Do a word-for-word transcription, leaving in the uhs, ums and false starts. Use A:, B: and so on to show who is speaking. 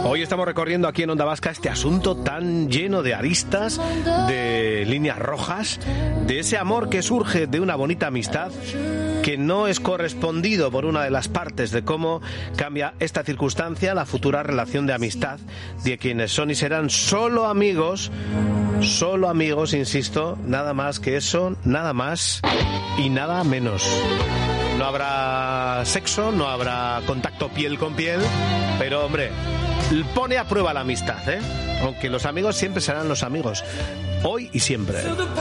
A: Hoy estamos recorriendo aquí en Onda Vasca este asunto tan lleno de aristas, de líneas rojas, de ese amor que surge de una bonita amistad que no es correspondido por una de las partes, de cómo cambia esta circunstancia la futura relación de amistad de quienes son y serán solo amigos, solo amigos, insisto, nada más que eso, nada más y nada menos. No habrá sexo, no habrá contacto piel con piel, pero hombre, pone a prueba la amistad, ¿eh? Aunque los amigos siempre serán los amigos, hoy y siempre.